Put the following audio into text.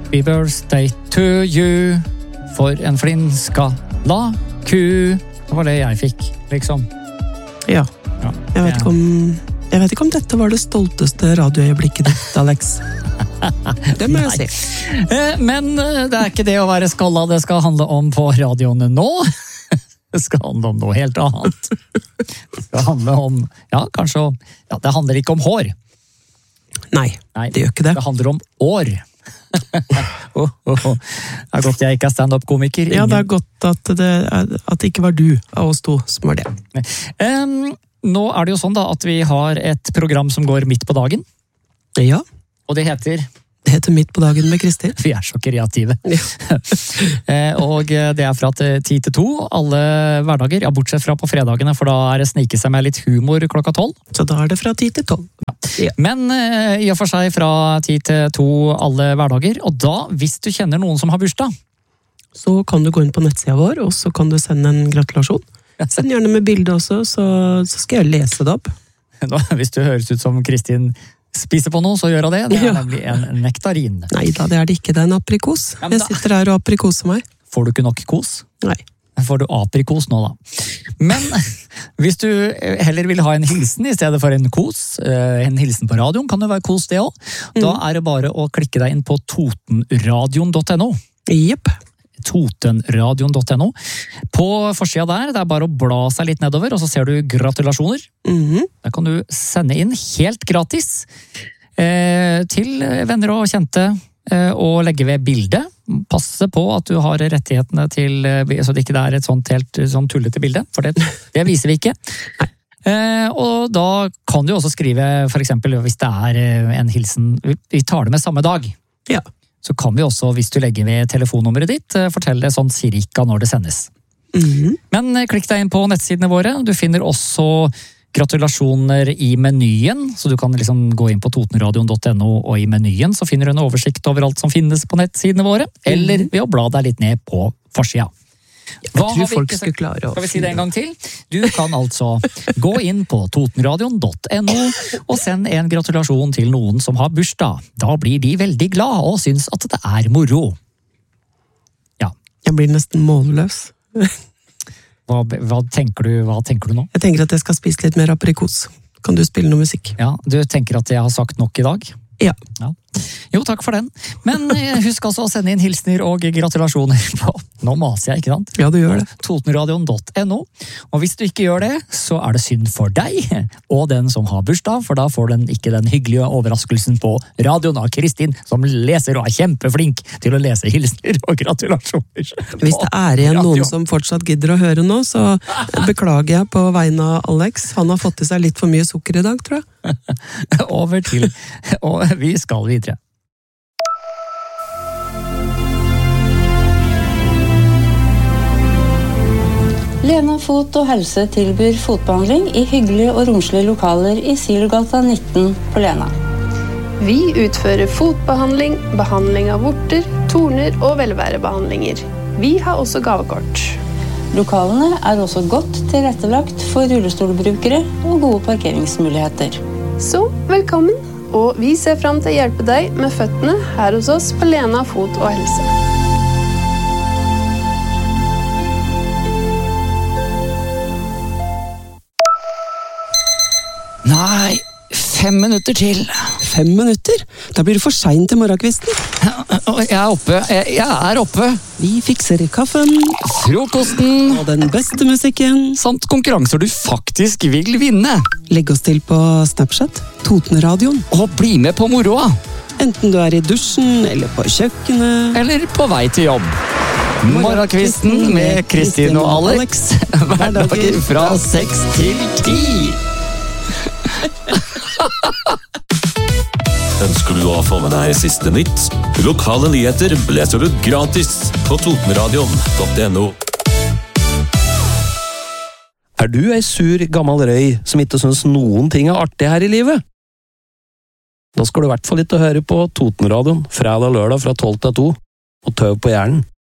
Happy birthday to you. For en flinskalla ku. Det var det jeg fikk, liksom. Ja. Jeg vet ikke om dette var det stolteste radioøyeblikket ditt, Alex. Det må jeg si. Men det er ikke det å være skalla det skal handle om på radioene nå. Det skal handle om noe helt annet. Det skal handle om, det handler ikke om hår. Nei, det gjør ikke det. Det handler om år. Det er godt jeg ikke er stand-up-komiker. Ja, det er godt at det ikke var du av oss to som var det. Nå er det jo sånn da at vi har et program som går midt på dagen. Ja. Og det heter... Det heter Midt på dagen med Kristin. Vi er så kreative. Ja. Og det er fra 10 til 2 alle hverdager, bortsett fra på fredagene, for da er det snike seg med litt humor klokka 12. Så da er det fra 10 til 12. Ja. Men i og for seg fra 10 til 2 alle hverdager, og da, hvis du kjenner noen som har bursdag, så kan du gå inn på nettsida vår, og så kan du sende en gratulasjon. Send gjerne med bilde også, så skal jeg lese det opp. Nå, hvis du høres ut som Kristin spiser på noe, så gjør jeg det. Det er nemlig en nektarin. Neida, det er det ikke. Det er en aprikos. Jeg sitter her og aprikoser meg. Får du ikke nok kos? Nei. Får du aprikos nå da? Men hvis du heller vil ha en hilsen i stedet for en kos, en hilsen på radioen, kan det være kos det også. Da er det bare å klikke deg inn på totenradion.no. Jepp. Totenradion.no. På forsida der, det er bare å bla seg litt nedover, og så ser du gratulasjoner. Der kan du sende inn helt gratis til venner og kjente, og legge ved bilde. Passe på at du har rettighetene til, så det ikke er et sånt helt sånn tullete bilde, for det viser vi ikke. Og da kan du også skrive, for eksempel, hvis det er en hilsen, vi tar det med samme dag. Ja. Så kan vi også, hvis du legger ved telefonnummeret ditt, fortelle det sånn cirka når det sendes. Men klikk deg inn på nettsidene våre. Du finner også gratulasjoner i menyen, så du kan liksom gå inn på totenradion.no, og i menyen så finner du en oversikt over alt som finnes på nettsidene våre, eller ved å bla deg litt ned på forsida. Jeg tror folk skal klare å... Skal vi si det en gang til? Du kan altså gå inn på totenradion.no og send en gratulasjon til noen som har bursdag. Da blir de veldig glad og syns at det er moro. Ja. Jeg blir nesten målløs. Hva tenker du nå? Jeg tenker at jeg skal spise litt mer aprikos. Kan du spille noe musikk? Ja, du tenker at jeg har sagt nok i dag? Ja. Jo, takk for den. Men husk altså å sende inn hilsner og gratulasjoner på, nå maser jeg, ikke sant? Ja, du gjør det. Totenradion.no. Og hvis du ikke gjør det, så er det synd for deg, og den som har bursdag, for da får den ikke den hyggelige overraskelsen på radioen av Kristin, som leser og er kjempeflink til å lese hilsner og gratulasjoner. Hvis det er igjen noen som fortsatt gidder å høre nå, så beklager jeg på vegne av Alex. Han har fått i seg litt for mye sukker i dag, tror jeg. Over til, og vi skal videre. Lena Fot og Helse tilbyr fotbehandling i hyggelige og romslige lokaler i Silgata 19 på Lena. Vi utfører fotbehandling, behandling av vorter, torner og velværebehandlinger. Vi har også gavekort. Lokalene er også godt tilrettelagt for rullestolbrukere og gode parkeringsmuligheter. Så velkommen, og vi ser frem til å hjelpe deg med føttene her hos oss på Lena Fot og Helse. Nei, 5 minutter til. 5 minutter? Da blir det for sent til morgenkvisten. Jeg er oppe. Jeg er oppe. Vi fikser kaffen. Frokosten. Og den beste musikken. Samt konkurranser du faktisk vil vinne. Legg oss til på Snapchat. Totenradion. Og bli med på moroa. Enten du er i dusjen, eller på kjøkkenet. Eller på vei til jobb. Morgenkvisten med Kristin og Alex. Hverdager fra 6 til 10. Ønsker du å få med deg siste nytt? Lokale nyheter leser du gratis på totenradion.no. Er du ei sur, gammel røy som ikke synes noen ting er artig her i livet? Da skal du i hvert fall ikke høre på Totenradion fredag og lørdag fra 12 til 2, og tøv på hjernen.